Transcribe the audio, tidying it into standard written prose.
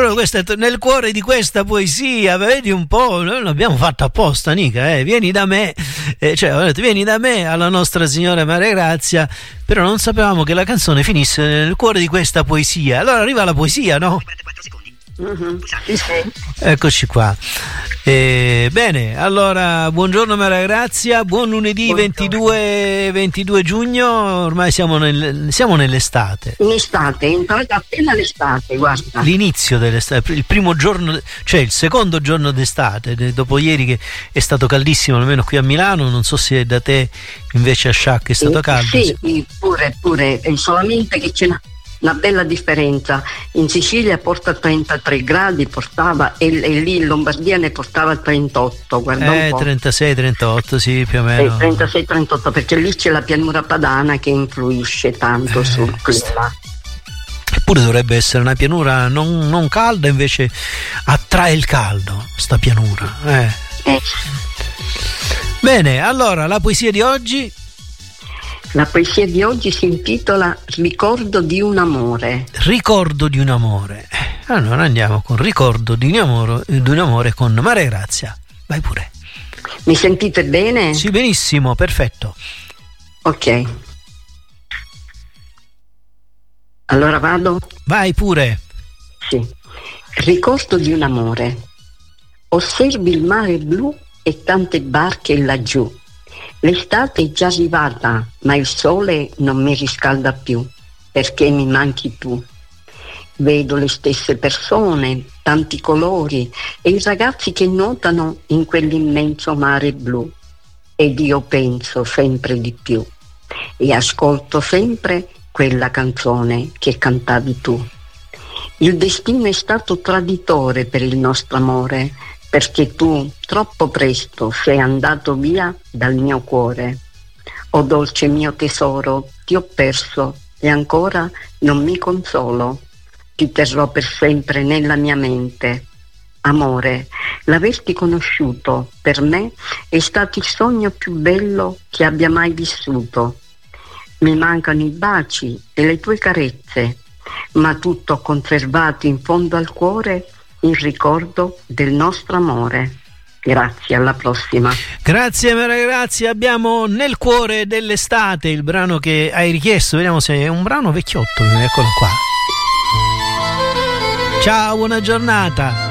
proprio questo è nel cuore di questa poesia, vedi un po', noi l'abbiamo fatto apposta, Nica, vieni da me, cioè ho detto vieni da me alla nostra signora Maria Grazia, però non sapevamo che la canzone finisse nel cuore di questa poesia. Allora arriva la poesia, no? 44 secondi. Eccoci qua. Bene, allora buongiorno Maria Grazia, buon lunedì 22 giugno, ormai siamo nell'estate. In estate, appena l'estate, guarda. L'inizio dell'estate, il primo giorno, cioè il secondo giorno d'estate, dopo ieri che è stato caldissimo, almeno qui a Milano, non so se da te invece a Sciacca è stato caldo. Sì, pure, solamente che c'è una bella differenza. In Sicilia porta 33 gradi, portava, e lì in Lombardia ne portava 38, guarda un po'. 36-38, sì, più o meno. 36-38, perché lì c'è la pianura padana che influisce tanto sul clima. Eppure dovrebbe essere una pianura non calda, invece attrae il caldo, sta pianura. Bene, allora la poesia di oggi? La poesia di oggi si intitola Ricordo di un amore. Ricordo di un amore. Allora andiamo con Ricordo di un amore con Maria Grazia. Vai pure. Mi sentite bene? Sì, benissimo, perfetto. Ok. Allora vado? Vai pure. Sì. Ricordo di un amore. Osservi il mare blu e tante barche laggiù. L'estate è già arrivata, ma il sole non mi riscalda più, perché mi manchi tu. Vedo le stesse persone, tanti colori e i ragazzi che nuotano in quell'immenso mare blu. Ed io penso sempre di più e ascolto sempre quella canzone che cantavi tu. Il destino è stato traditore per il nostro amore, perché tu troppo presto sei andato via dal mio cuore. O dolce mio tesoro, ti ho perso e ancora non mi consolo. Ti terrò per sempre nella mia mente. Amore, l'averti conosciuto per me è stato il sogno più bello che abbia mai vissuto. Mi mancano i baci e le tue carezze, ma tutto ho conservato in fondo al cuore in ricordo del nostro amore. Grazie, alla prossima. Grazie Maria Grazia. Abbiamo Nel cuore dell'estate, il brano che hai richiesto. Vediamo se è un brano vecchiotto. Eccolo qua. Ciao, buona giornata.